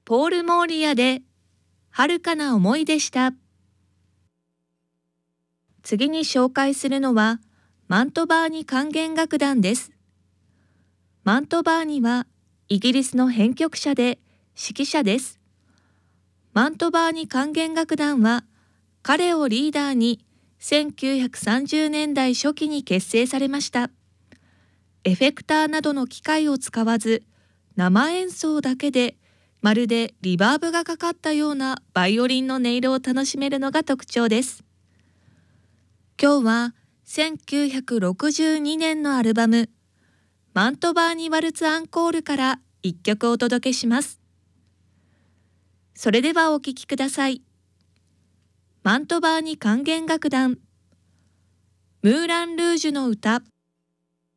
ポール・モーリアで遥かな思いでした。次に紹介するのはマントバーニ管弦楽団です。マントバーニはイギリスの編曲者で指揮者です。マントバーニ管弦楽団は彼をリーダーに1930年代初期に結成されました。エフェクターなどの機械を使わず生演奏だけでまるでリバーブがかかったようなバイオリンの音色を楽しめるのが特徴です。今日は1962年のアルバムマントバーニワルツアンコールから一曲お届けします。それではお聴きください。マントバーニ管弦楽団ムーラン・ルージュの歌。